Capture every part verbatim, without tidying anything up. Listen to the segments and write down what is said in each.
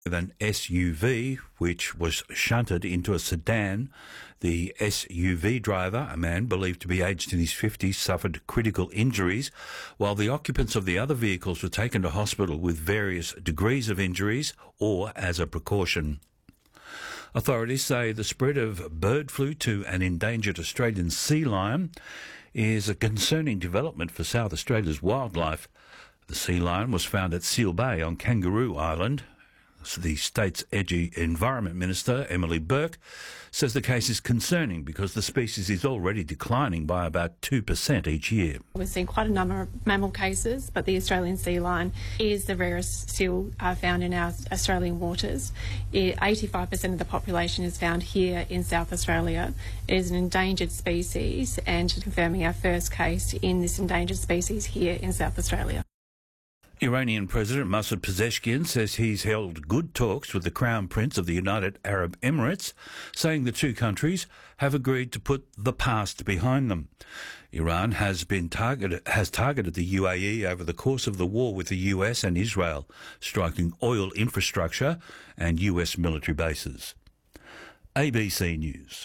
with an S U V which was shunted into a sedan. The S U V driver, a man believed to be aged in his fifties, suffered critical injuries, while the occupants of the other vehicles were taken to hospital with various degrees of injuries or as a precaution. Authorities say the spread of bird flu to an endangered Australian sea lion is a concerning development for South Australia's wildlife. The sea lion was found at Seal Bay on Kangaroo Island. The state's Edgy Environment Minister, Emily Burke, says the case is concerning because the species is already declining by about two percent each year. We've seen quite a number of mammal cases, but the Australian sea lion is the rarest seal uh, found in our Australian waters. It, eighty-five percent of the population is found here in South Australia. It is an endangered species, and confirming our first case in this endangered species here in South Australia. Iranian President Masoud Pezeshkian says he's held good talks with the Crown Prince of the United Arab Emirates, saying the two countries have agreed to put the past behind them. Iran has been targeted, has targeted the U A E over the course of the war with the U S and Israel, striking oil infrastructure and U S military bases. A B C News.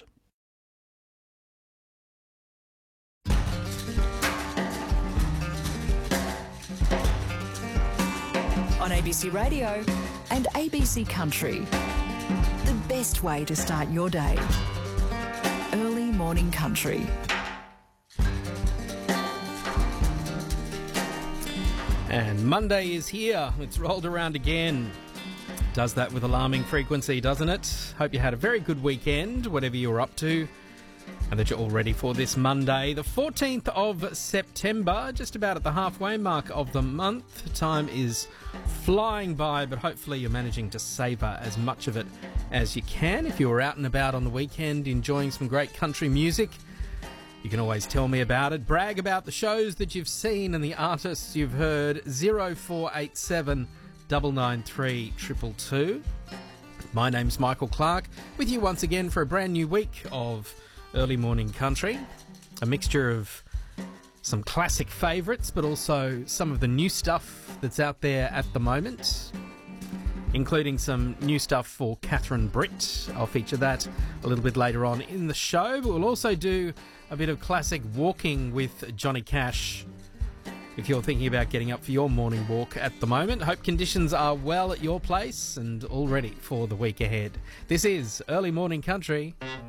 On A B C Radio and A B C Country. The best way to start your day. Early morning country. And Monday is here. It's rolled around again. Does that with alarming frequency, doesn't it? Hope you had a very good weekend, whatever you were up to, and that you're all ready for this Monday, the fourteenth of September, just about at the halfway mark of the month. Time is flying by, but hopefully you're managing to savour as much of it as you can. If you were out and about on the weekend enjoying some great country music, you can always tell me about it. Brag about the shows that you've seen and the artists you've heard. zero four eight seven, nine nine three, two two two. My name's Michael Clark, with you once again for a brand new week of Early Morning Country, a mixture of some classic favourites, but also some of the new stuff that's out there at the moment, including some new stuff for Catherine Britt. I'll feature that a little bit later on in the show, but we'll also do a bit of classic walking with Johnny Cash. If you're thinking about getting up for your morning walk at the moment, hope conditions are well at your place and all ready for the week ahead. This is Early Morning Country.